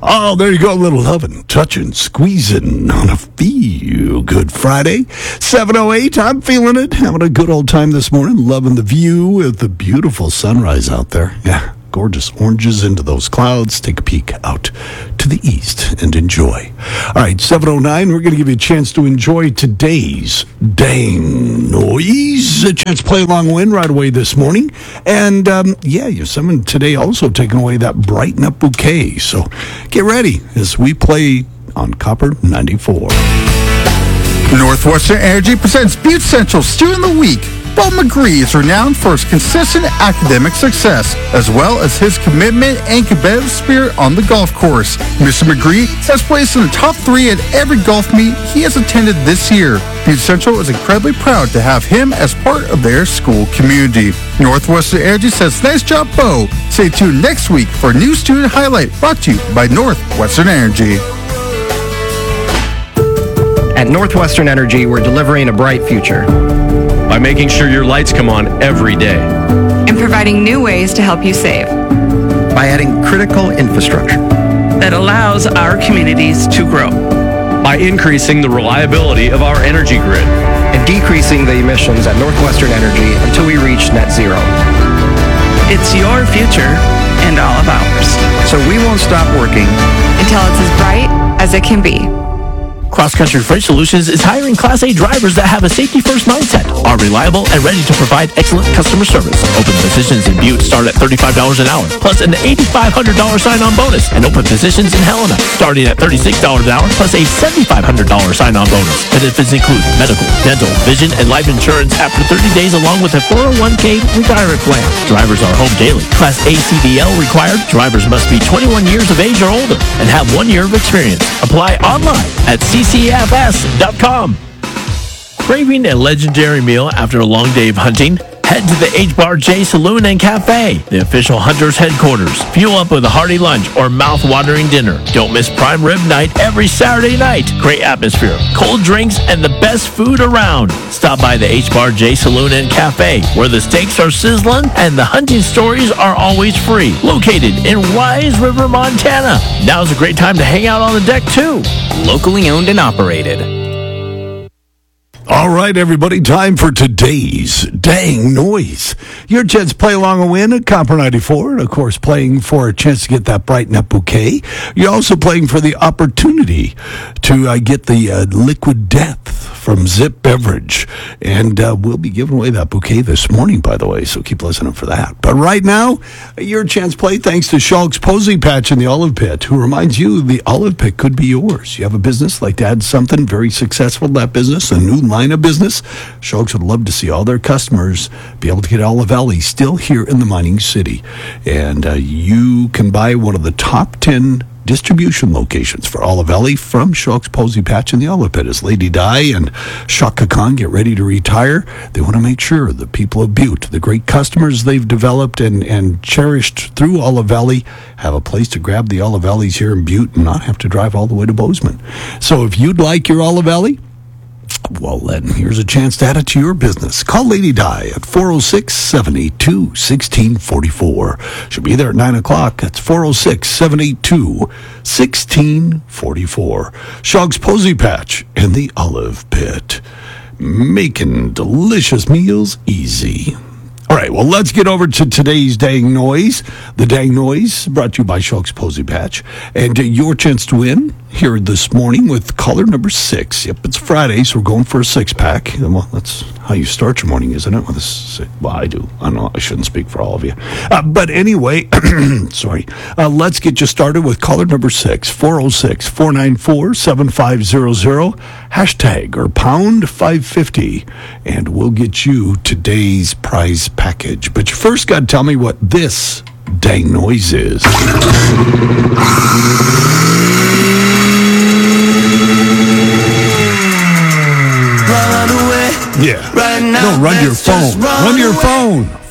Oh, there you go. A little loving, touching, squeezing on a feel-good Friday. 7:08. I'm feeling it. Having a good old time this morning. Loving the view of the beautiful sunrise out there. Yeah, gorgeous oranges into those clouds. Take a peek out to the east and enjoy. All right, 7:09. We're going to give you a chance to enjoy today's Dang Noise. A chance to play along win right away this morning. And, you're someone today also taking away that Brighten Up Bouquet. So get ready as we play on Copper 94. Northwestern Energy presents Butte Central Student of the Week. Bob McGree is renowned for his consistent academic success, as well as his commitment and competitive spirit on the golf course. Mr. McGree has placed in the top 3 at every golf meet he has attended this year. Butte Central is incredibly proud to have him as part of their school community. Northwestern Energy says, nice job, Bo. Stay tuned next week for a new student highlight brought to you by Northwestern Energy. At Northwestern Energy, we're delivering a bright future by making sure your lights come on every day and providing new ways to help you save, by adding critical infrastructure that allows our communities to grow, by increasing the reliability of our energy grid, and decreasing the emissions at Northwestern Energy until we reach net zero. It's your future and all of ours. So we won't stop working until it's as bright as it can be. Cross Country Freight Solutions is hiring Class A drivers that have a safety-first mindset, are reliable, and ready to provide excellent customer service. Open positions in Butte start at $35 an hour, plus an $8,500 sign-on bonus. And open positions in Helena starting at $36 an hour, plus a $7,500 sign-on bonus. Benefits include medical, dental, vision, and life insurance after 30 days, along with a 401k retirement plan. Drivers are home daily. Class A CDL required. Drivers must be 21 years of age or older and have 1 year of experience. Apply online at ccfs.com. Craving a legendary meal after a long day of hunting? Head to the H-Bar J Saloon and Cafe, the official Hunter's headquarters. Fuel up with a hearty lunch or mouth-watering dinner. Don't miss prime rib night every Saturday night. Great atmosphere, cold drinks, and the best food around. Stop by the H-Bar J Saloon and Cafe, where the steaks are sizzling and the hunting stories are always free. Located in Wise River, Montana. Now's a great time to hang out on the deck, too. Locally owned and operated. All right, everybody, time for today's Dang Noise. Your chance to play along a win at Copper 94, and, of course, playing for a chance to get that Brighten Up Bouquet. You're also playing for the opportunity to get the Liquid Death from Zip Beverage. And we'll be giving away that bouquet this morning, by the way, so keep listening for that. But right now, your chance to play thanks to Shulk's Posy Patch in the Olive Pit, who reminds you the Olive Pit could be yours. You have a business, like to add something very successful to that business, a new line of business. Shulk's would love to see all their customers be able to get Olive Valley still here in the mining city. And you can buy one of the top 10 distribution locations for Olive Valley from Shulk's Posy Patch in the Olive Pit. As Lady Di and Shaka Khan get ready to retire, they want to make sure the people of Butte, the great customers they've developed and cherished through Olive Valley, have a place to grab the Olive Valleys here in Butte and not have to drive all the way to Bozeman. So if you'd like your Olive Valley, well, then, here's a chance to add it to your business. Call Lady Di at 406-782-1644. She'll be there at 9 o'clock. That's 406-782-1644. Shulk's Posy Patch in the Olive Pit. Making delicious meals easy. All right, well, let's get over to today's Dang Noise. The Dang Noise brought to you by Shulk's Posy Patch. And your chance to win here this morning with caller number 6. Yep, it's Friday, so we're going for a 6-pack. Well, that's how you start your morning, isn't it? Well, I do. I know I shouldn't speak for all of you. But anyway, sorry. Let's get you started with caller number 6, 406-494-7500, hashtag or pound 550, and we'll get you today's prize package. But you first got to tell me what this Dang Noise is. Yeah. Right now, no, run your phone. Run your phone.